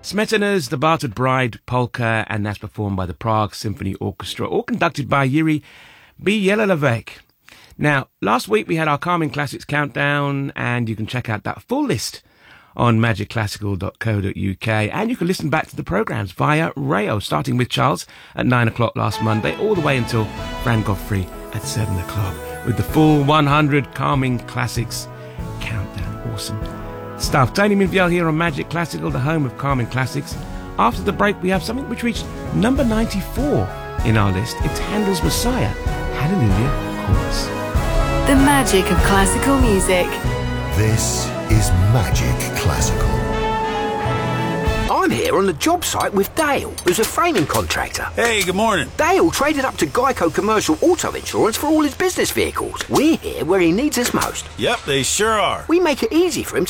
Smetana's The Battered Bride polka, and that's performed by the Prague Symphony Orchestra, all conducted by Yuri Bielalevek. Now, last week we had our Carmine Classics Countdown, and you can check out that full list on magicclassical.co.uk, and you can listen back to the programmes via Rayo, starting with Charles at 9 o'clock last Monday, all the way until Fran Godfrey at 7 o'clock, with the full 100 Carmine Classics Countdown. Awesome stuff. Tony Minviel here on Magic Classical, the home of Carmine Classics. After the break, we have something which reached number 94 in our list. It's Handel's Messiah, Hallelujah Chorus. The magic of classical music. This is Magic Classical. I'm here on the job site with Dale, who's a framing contractor. Hey, good morning. Dale traded up to Geico Commercial Auto Insurance for all his business vehicles. We're here where he needs us most. Yep, they sure are. We make it easy for him